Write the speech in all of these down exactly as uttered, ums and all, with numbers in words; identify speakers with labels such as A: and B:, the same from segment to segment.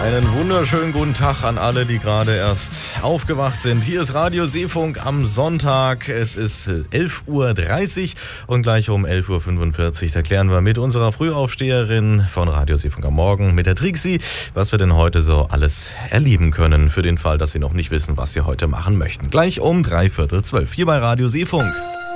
A: Einen wunderschönen guten Tag an alle, die gerade erst aufgewacht sind. Hier ist Radio Seefunk am Sonntag. Es ist elf Uhr dreißig und gleich um elf Uhr fünfundvierzig erklären wir mit unserer Frühaufsteherin von Radio Seefunk am Morgen, mit der Trixie, was wir denn heute so alles erleben können, für den Fall, dass Sie noch nicht wissen, was Sie heute machen möchten. Gleich um dreiviertel zwölf hier bei Radio Seefunk.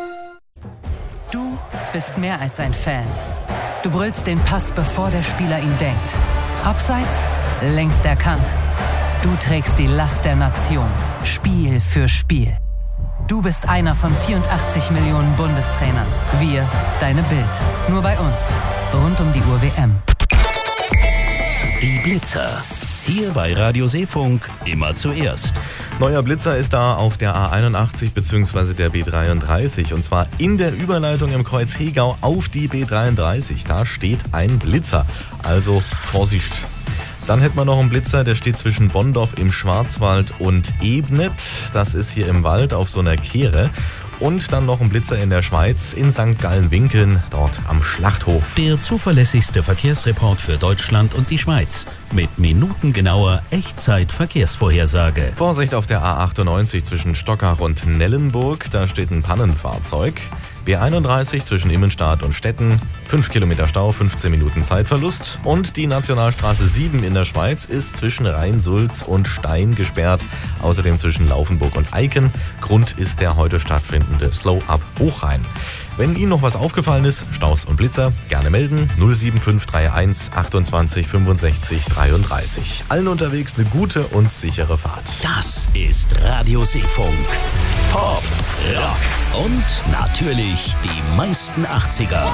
B: Du bist mehr als ein Fan. Du brüllst den Pass, bevor der Spieler ihn denkt. Abseits? Längst erkannt. Du trägst die Last der Nation, Spiel für Spiel. Du bist einer von vierundachtzig Millionen Bundestrainern. Wir, deine Bild. Nur bei uns. Rund um die Uhr W M.
C: Die Blitzer. Hier bei Radio Seefunk immer zuerst.
A: Neuer Blitzer ist da auf der A einundachtzig bzw. der B dreiunddreißig. Und zwar in der Überleitung im Kreuz Hegau auf die B dreiunddreißig. Da steht ein Blitzer. Also Vorsicht. Dann hätten wir noch einen Blitzer, der steht zwischen Bonndorf im Schwarzwald und Ebnet. Das ist hier im Wald auf so einer Kehre. Und dann noch ein Blitzer in der Schweiz, in Sankt Gallen-Winkeln, dort am Schlachthof.
C: Der zuverlässigste Verkehrsreport für Deutschland und die Schweiz. Mit minutengenauer Echtzeit-Verkehrsvorhersage.
A: Vorsicht auf der A achtundneunzig zwischen Stockach und Nellenburg, da steht ein Pannenfahrzeug. B einunddreißig zwischen Immenstadt und Stetten, fünf Kilometer Stau, fünfzehn Minuten Zeitverlust. Und die Nationalstraße sieben in der Schweiz ist zwischen Rhein-Sulz und Stein gesperrt. Außerdem zwischen Laufenburg und Eiken. Grund ist der heute stattfindende Slow-Up Hochrhein. Wenn Ihnen noch was aufgefallen ist, Staus und Blitzer, gerne melden. null sieben fünf drei eins achtundzwanzig fünfundsechzig dreiunddreißig. Allen unterwegs eine gute und sichere Fahrt.
C: Das ist Radio Seefunk. Pop, Rock und natürlich die meisten achtziger.